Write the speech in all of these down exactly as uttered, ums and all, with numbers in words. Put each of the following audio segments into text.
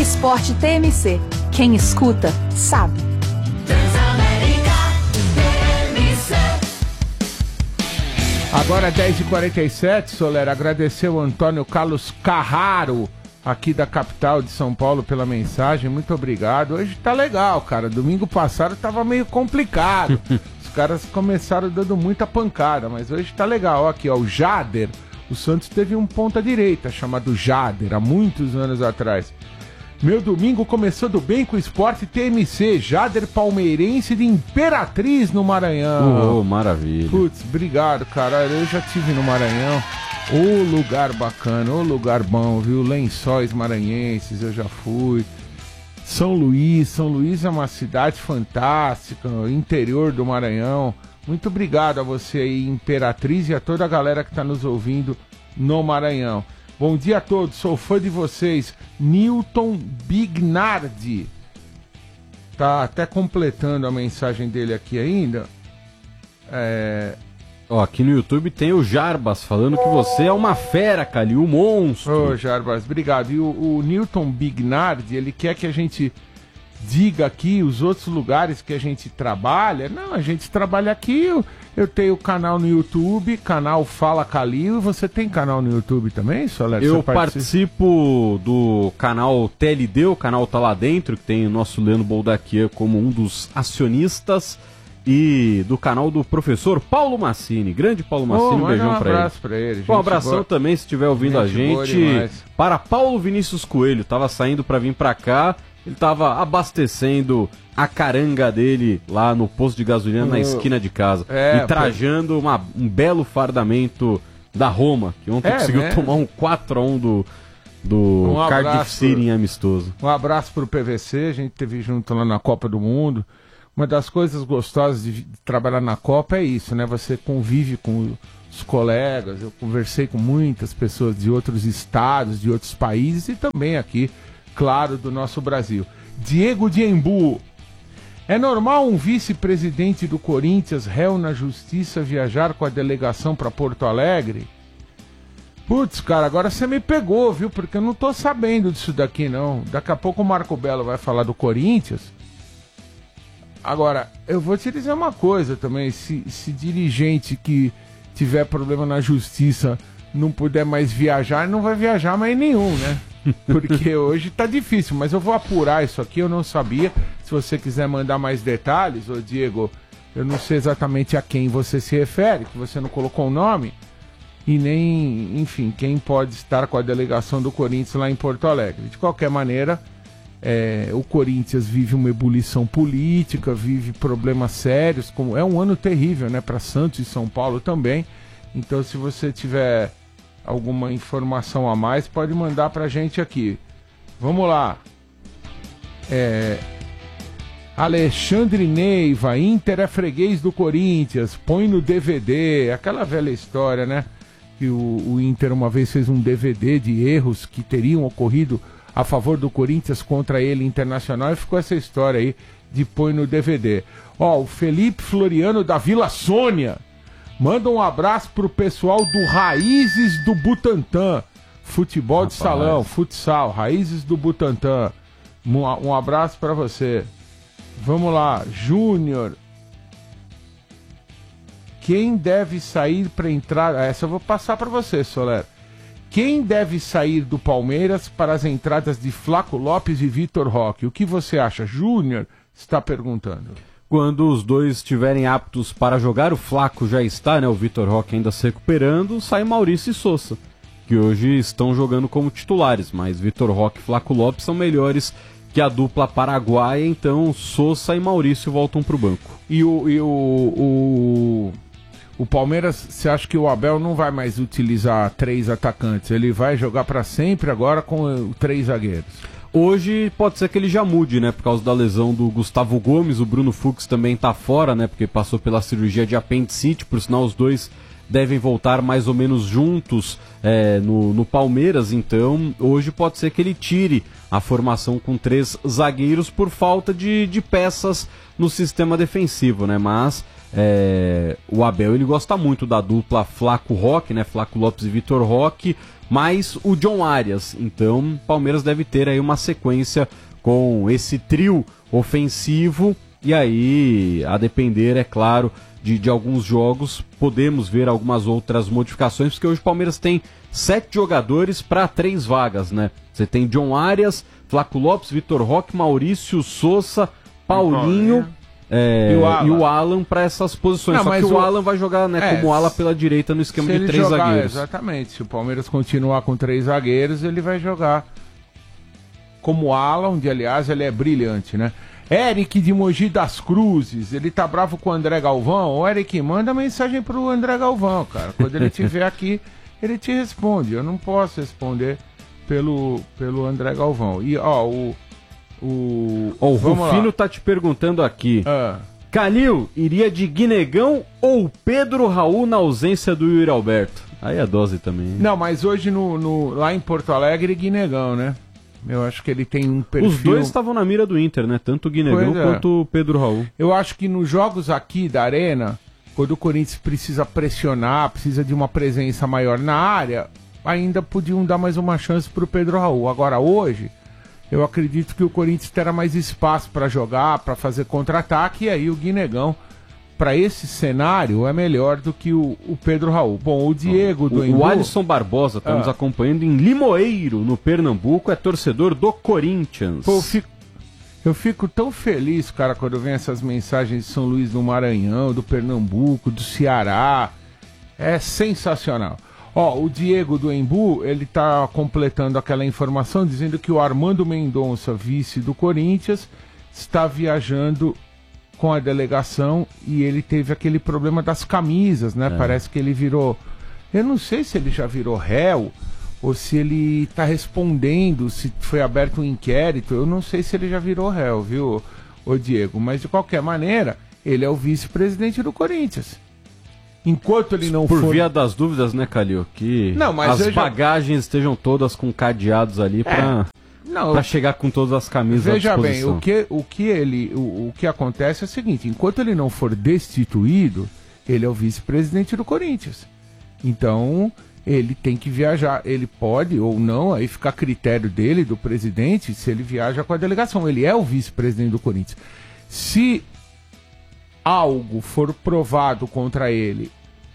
Esporte T M C. Quem escuta, sabe. Agora dez e quarenta e sete, Soler, agradecer o Antônio Carlos Carraro, aqui da capital de São Paulo, pela mensagem, muito obrigado. Hoje tá legal, cara, domingo passado tava meio complicado, os caras começaram dando muita pancada, mas hoje tá legal. Ó, aqui ó, o Jader, o Santos teve um ponta-direita chamado Jader, há muitos anos atrás. Meu domingo começou do bem com o Esporte T M C, Jader palmeirense de Imperatriz no Maranhão. Oh, maravilha. Putz, obrigado, cara, eu já tive no Maranhão. Ô lugar bacana, ô lugar bom, viu? Lençóis maranhenses, eu já fui. São Luís, São Luís é uma cidade fantástica, interior do Maranhão. Muito obrigado a você aí, Imperatriz, e a toda a galera que está nos ouvindo no Maranhão. Bom dia a todos, sou fã de vocês. Newton Bignardi. Tá até completando a mensagem dele aqui ainda. É... Ó, aqui no YouTube tem o Jarbas falando que você é uma fera, Calil, um monstro. Ô, Jarbas, obrigado. E o, o Newton Bignardi, ele quer que a gente diga aqui os outros lugares que a gente trabalha. Não, a gente trabalha aqui, eu, eu tenho canal no YouTube, canal Fala Calil, e você tem canal no YouTube também, Soler? Eu participo do canal T L D, o canal tá lá dentro, que tem o nosso Leandro Boldaquian como um dos acionistas, e do canal do professor Paulo Massini, grande Paulo Massini, oh, um beijão um pra ele. abraço pra ele. Um abração boa. Também, se estiver ouvindo gente a gente, para Paulo Vinícius Coelho, tava saindo pra vir pra cá, ele tava abastecendo a caranga dele lá no posto de gasolina uh, na esquina de casa. É, e trajando uma, um belo fardamento da Roma, que ontem é, conseguiu né? tomar um quatro a um do, do um Cardiff City em amistoso. Um abraço pro P V C, a gente teve junto lá na Copa do Mundo. Uma das coisas gostosas de, de trabalhar na Copa é isso, né? Você convive com os colegas, eu conversei com muitas pessoas de outros estados, de outros países e também aqui, claro, do nosso Brasil. Diego de Embu. É normal um vice-presidente do Corinthians, réu na justiça, viajar com a delegação para Porto Alegre? Putz, cara, agora você me pegou, viu? Porque eu não tô sabendo disso daqui, não. Daqui a pouco o Marco Belo vai falar do Corinthians. Agora, eu vou te dizer uma coisa também. Se, se dirigente que tiver problema na justiça não puder mais viajar, não vai viajar mais nenhum, né? Porque hoje tá difícil, mas eu vou apurar isso aqui, eu não sabia. Se você quiser mandar mais detalhes, ô Diego, eu não sei exatamente a quem você se refere, que você não colocou o nome, e nem, enfim, quem pode estar com a delegação do Corinthians lá em Porto Alegre. De qualquer maneira, é, o Corinthians vive uma ebulição política, vive problemas sérios, como é um ano terrível, né, para Santos e São Paulo também. Então, se você tiver alguma informação a mais, pode mandar pra gente aqui. Vamos lá. É... Alexandre Neiva, Inter é freguês do Corinthians, põe no D V D. Aquela velha história, né? Que o, o Inter uma vez fez um D V D de erros que teriam ocorrido a favor do Corinthians contra ele Internacional, e ficou essa história aí de põe no D V D. Ó, o Felipe Floriano da Vila Sônia manda um abraço pro pessoal do Raízes do Butantã. Futebol Rapaz. de salão, futsal, Raízes do Butantã. Um, um abraço pra você. Vamos lá, Júnior. Quem deve sair pra entrar... Essa eu vou passar pra você, Soler. Quem deve sair do Palmeiras para as entradas de Flaco Lopes e Vitor Roque? O que você acha? Júnior está perguntando. Quando os dois estiverem aptos para jogar, o Flaco já está, né? O Vitor Roque ainda se recuperando, sai Maurício e Sousa, que hoje estão jogando como titulares, mas Vitor Roque e Flaco Lopes são melhores que a dupla paraguaia, então Sousa e Maurício voltam para o banco. E o, e o, o, o Palmeiras, você acha que o Abel não vai mais utilizar três atacantes? Ele vai jogar para sempre agora com três zagueiros? Hoje pode ser que ele já mude, né, por causa da lesão do Gustavo Gomes. O Bruno Fux também tá fora, né, porque passou pela cirurgia de apendicite, por sinal os dois devem voltar mais ou menos juntos é, no, no Palmeiras, então hoje pode ser que ele tire a formação com três zagueiros por falta de, de peças no sistema defensivo, né, mas É, o Abel ele gosta muito da dupla Flaco Roque, né? Flaco Lopes e Vitor Roque, mais o John Arias. Então o Palmeiras deve ter aí uma sequência com esse trio ofensivo. E aí, a depender, é claro, de, de alguns jogos, podemos ver algumas outras modificações, porque hoje o Palmeiras tem sete jogadores para três vagas, né? Você tem John Arias, Flaco Lopes, Vitor Roque, Maurício Souza, Paulinho é, e o Alan, Alan para essas posições. Não, Só que o, o Alan vai jogar, né, é, como ala pela direita no esquema de três jogar, zagueiros. Exatamente. Se o Palmeiras continuar com três zagueiros, ele vai jogar como ala, onde, aliás, ele é brilhante, né? Eric de Mogi das Cruzes, ele tá bravo com o André Galvão. O Eric, manda mensagem pro André Galvão, cara. Quando ele estiver aqui, ele te responde. Eu não posso responder pelo, pelo André Galvão. E, ó, o... O, oh, o Rufino lá. Tá te perguntando aqui. Ah. Calil, iria de Guinegão ou Pedro Raul na ausência do Yuri Alberto? Aí a dose também. Hein? Não, mas hoje no, no, lá em Porto Alegre, Guinegão, né? Eu acho que ele tem um perfil... Os dois estavam na mira do Inter, né? Tanto o Guinegão é. quanto o Pedro Raul. Eu acho que nos jogos aqui da Arena, quando o Corinthians precisa pressionar, precisa de uma presença maior na área, ainda podiam dar mais uma chance pro Pedro Raul. Agora, hoje, eu acredito que o Corinthians terá mais espaço para jogar, para fazer contra-ataque, e aí o Guinegão, para esse cenário, é melhor do que o, o Pedro Raul. Bom, o Diego do O, Embu... o Alisson Barbosa está ah. nos acompanhando em Limoeiro, no Pernambuco, é torcedor do Corinthians. Pô, eu, fico, eu fico tão feliz, cara, quando vem essas mensagens de São Luís do Maranhão, do Pernambuco, do Ceará. É sensacional. Ó, o Diego do Embu, ele tá completando aquela informação, dizendo que o Armando Mendonça, vice do Corinthians, está viajando com a delegação e ele teve aquele problema das camisas, né? É. Parece que ele virou... Eu não sei se ele já virou réu ou se ele está respondendo, se foi aberto um inquérito. Eu não sei se ele já virou réu, viu, o Diego? Mas, de qualquer maneira, ele é o vice-presidente do Corinthians. Enquanto ele não Por for... Por via das dúvidas, né, Calil? Que não, mas as bagagens já... estejam todas com cadeados ali para... É. Não, pra chegar com todas as camisas veja à disposição. Bem, o que, o, que ele, o, o que acontece é o seguinte, enquanto ele não for destituído, ele é o vice-presidente do Corinthians. Então, ele tem que viajar. Ele pode ou não, aí fica a critério dele, do presidente, se ele viaja com a delegação. Ele é o vice-presidente do Corinthians. Se algo for provado contra ele,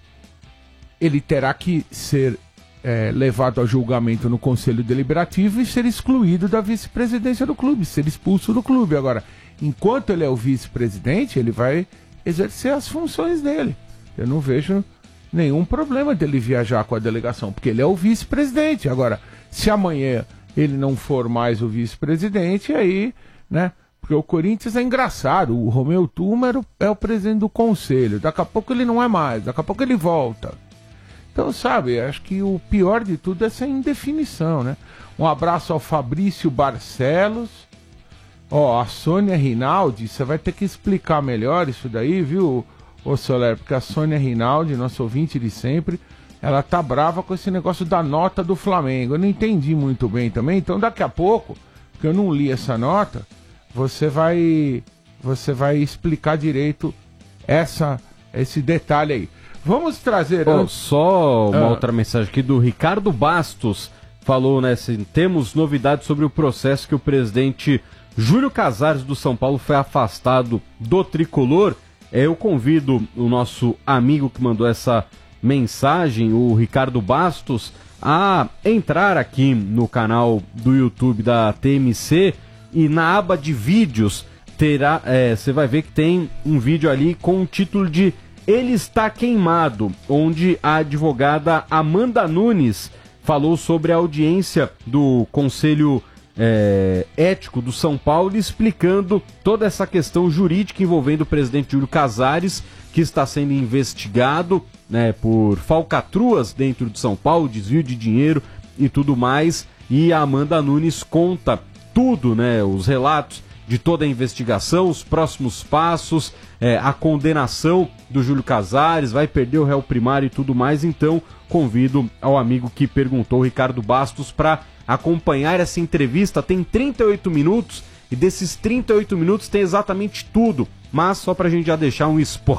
ele terá que ser... É, levado a julgamento no Conselho Deliberativo e ser excluído da vice-presidência do clube, ser expulso do clube. Agora, enquanto ele é o vice-presidente, ele vai exercer as funções dele. Eu não vejo nenhum problema dele viajar com a delegação, porque ele é o vice-presidente. Agora, se amanhã ele não for mais o vice-presidente, aí, né? Porque o Corinthians é engraçado, o Romeu Tuma era o, é o presidente do conselho, daqui a pouco ele não é mais, daqui a pouco ele volta. Então, sabe, acho que o pior de tudo é essa indefinição, né? Um abraço ao Fabrício Barcelos. Ó, a Sônia Rinaldi, você vai ter que explicar melhor isso daí, viu, ô Soler? Porque a Sônia Rinaldi, nossa ouvinte de sempre, ela tá brava com esse negócio da nota do Flamengo. Eu não entendi muito bem também, então daqui a pouco, porque eu não li essa nota, você vai, você vai explicar direito essa, esse detalhe aí. Vamos trazer... Oh, só uma ah. outra mensagem aqui do Ricardo Bastos. Falou, né, assim, temos novidades sobre o processo que o presidente Júlio Casares do São Paulo foi afastado do Tricolor. Eu convido o nosso amigo que mandou essa mensagem, o Ricardo Bastos, a entrar aqui no canal do YouTube da T M C e na aba de vídeos terá, é, você vai ver que tem um vídeo ali com o título de Ele Está Queimado, onde a advogada Amanda Nunes falou sobre a audiência do Conselho é, Ético do São Paulo, explicando toda essa questão jurídica envolvendo o presidente Júlio Casares, que está sendo investigado, né, por falcatruas dentro de São Paulo, desvio de dinheiro e tudo mais. E a Amanda Nunes conta tudo, né, os relatos de toda a investigação, os próximos passos, é, a condenação do Júlio Casares, vai perder o réu primário e tudo mais. Então, convido ao amigo que perguntou, Ricardo Bastos, para acompanhar essa entrevista. Tem trinta e oito minutos e desses trinta e oito minutos tem exatamente tudo, mas só para a gente já deixar um, spo-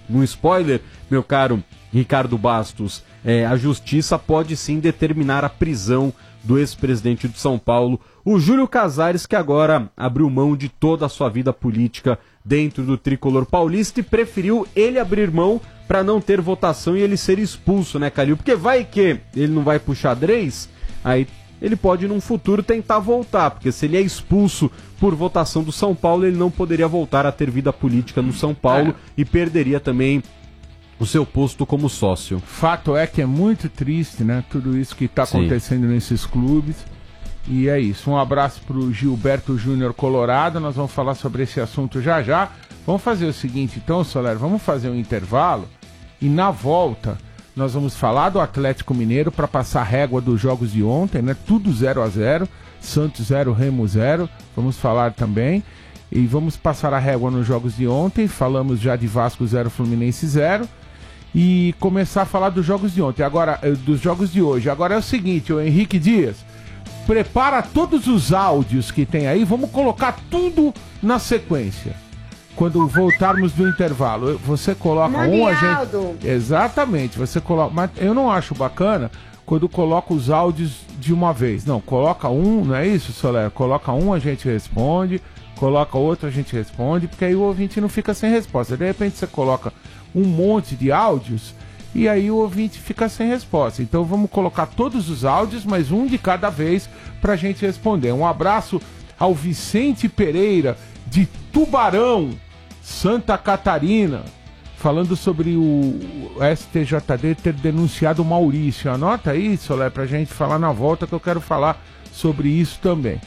num spoiler, meu caro Ricardo Bastos, é, a justiça pode sim determinar a prisão do ex-presidente de São Paulo, o Júlio Casares, que agora abriu mão de toda a sua vida política dentro do tricolor paulista e preferiu ele abrir mão para não ter votação e ele ser expulso, né, Calil? Porque vai que ele não vai pro xadrez, aí ele pode num futuro tentar voltar, porque se ele é expulso por votação do São Paulo, ele não poderia voltar a ter vida política no São Paulo é. e perderia também o seu posto como sócio. Fato é que é muito triste, né, tudo isso que está acontecendo nesses clubes. E é isso, um abraço pro Gilberto Júnior Colorado, nós vamos falar sobre esse assunto já já. Vamos fazer o seguinte então, Soler, vamos fazer um intervalo e na volta nós vamos falar do Atlético Mineiro para passar a régua dos jogos de ontem, né? Tudo zero a zero, Santos zero, Remo zero, vamos falar também. E vamos passar a régua nos jogos de ontem, falamos já de Vasco zero, Fluminense zero. E começar a falar dos jogos de ontem, agora dos jogos de hoje. Agora é o seguinte, o Henrique Dias, prepara todos os áudios que tem aí, vamos colocar tudo na sequência. Quando voltarmos do intervalo, você coloca Manialdo. um, a gente... Exatamente, você coloca... Mas eu não acho bacana quando coloca os áudios de uma vez. Não, coloca um, não é isso, Soler? Coloca um, a gente responde, coloca outro, a gente responde, porque aí o ouvinte não fica sem resposta. De repente você coloca um monte de áudios e aí o ouvinte fica sem resposta. Então vamos colocar todos os áudios, mas um de cada vez pra gente responder. Um abraço ao Vicente Pereira, de Tubarão, Santa Catarina, falando sobre o S T J D ter denunciado o Maurício. Anota aí, Soler, pra gente falar na volta, que eu quero falar sobre isso também.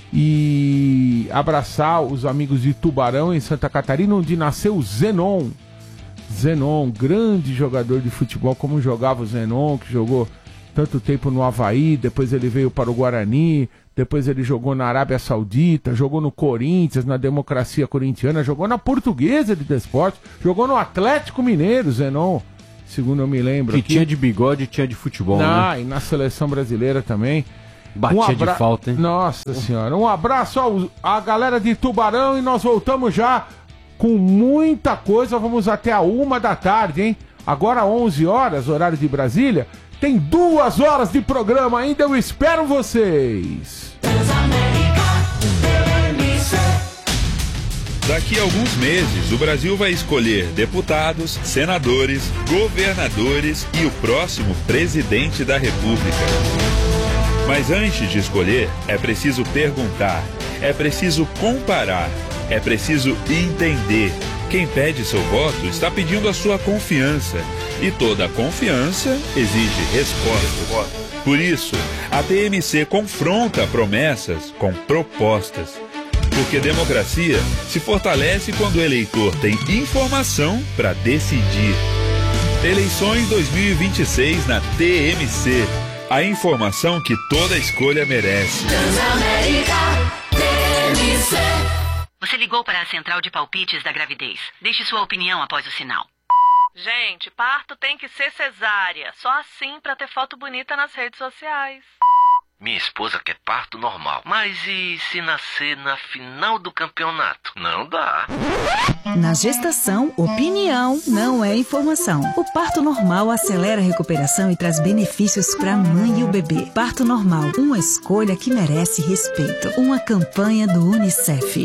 E abraçar os amigos de Tubarão, em Santa Catarina, onde nasceu o Zenon. Zenon, grande jogador de futebol, como jogava o Zenon, que jogou tanto tempo no Avaí, depois ele veio para o Guarani, depois ele jogou na Arábia Saudita, jogou no Corinthians, na Democracia Corintiana, jogou na Portuguesa de Desportos, jogou no Atlético Mineiro, Zenon, segundo eu me lembro. Que aqui. Tinha de bigode e tinha de futebol, na, né? E na seleção brasileira também. Batia um abra... de falta, hein? Nossa senhora, um abraço ao, à galera de Tubarão e nós voltamos já com muita coisa, vamos até a uma da tarde, hein? Agora onze horas, horário de Brasília, tem duas horas de programa ainda, eu espero vocês! Daqui a alguns meses, o Brasil vai escolher deputados, senadores, governadores e o próximo presidente da República. Mas antes de escolher, é preciso perguntar, é preciso comparar, é preciso entender. Quem pede seu voto está pedindo a sua confiança. E toda confiança exige resposta. Por isso, a T M C confronta promessas com propostas. Porque democracia se fortalece quando o eleitor tem informação para decidir. Eleições dois mil e vinte e seis na T M C. A informação que toda escolha merece. Transamérica T M C. Você ligou para a central de palpites da gravidez. Deixe sua opinião após o sinal. Gente, parto tem que ser cesárea. Só assim pra ter foto bonita nas redes sociais. Minha esposa quer parto normal. Mas e se nascer na final do campeonato? Não dá. Na gestação, opinião não é informação. O parto normal acelera a recuperação e traz benefícios para a mãe e o bebê. Parto normal, uma escolha que merece respeito. Uma campanha do Unicef.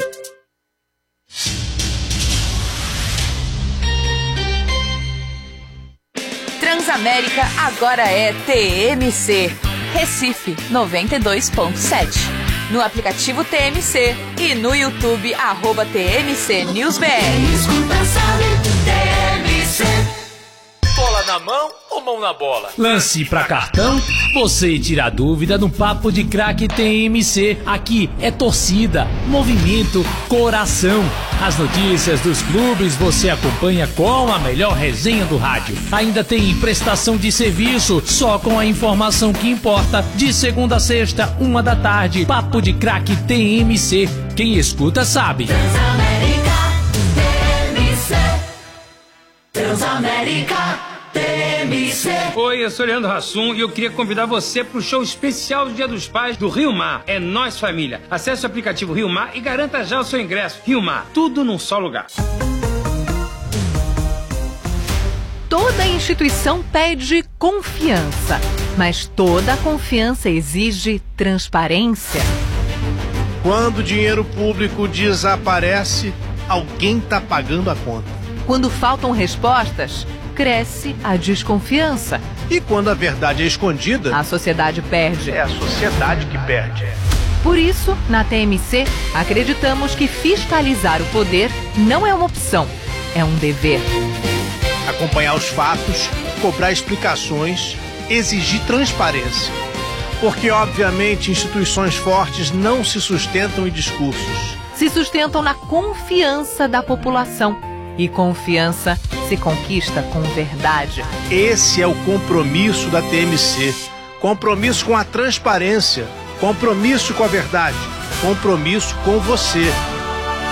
Transamérica agora é T M C. Recife noventa e dois ponto sete. No aplicativo T M C e no YouTube, arroba T M C News B R. Escuta, sabe, T M C. Bola na mão ou mão na bola? Lance pra cartão? Você tira a dúvida no Papo de Craque T M C. Aqui é torcida, movimento, coração. As notícias dos clubes você acompanha com a melhor resenha do rádio. Ainda tem prestação de serviço, só com a informação que importa. De segunda a sexta, uma da tarde. Papo de Craque T M C. Quem escuta sabe. Transamérica T M C. Transamérica T M C. Oi, eu sou Leandro Hassum e eu queria convidar você para o show especial do Dia dos Pais do Rio Mar. É Nós Família. Acesse o aplicativo Rio Mar e garanta já o seu ingresso. Rio Mar, tudo num só lugar. Toda instituição pede confiança, mas toda confiança exige transparência. Quando o dinheiro público desaparece, alguém está pagando a conta. Quando faltam respostas, cresce a desconfiança. E quando a verdade é escondida, a sociedade perde. É a sociedade que perde. Por isso, na T M C, acreditamos que fiscalizar o poder não é uma opção, é um dever. Acompanhar os fatos, cobrar explicações, exigir transparência. Porque, obviamente, instituições fortes não se sustentam em discursos. Se sustentam na confiança da população. E confiança se conquista com verdade. Esse é o compromisso da T M C. Compromisso com a transparência. Compromisso com a verdade. Compromisso com você.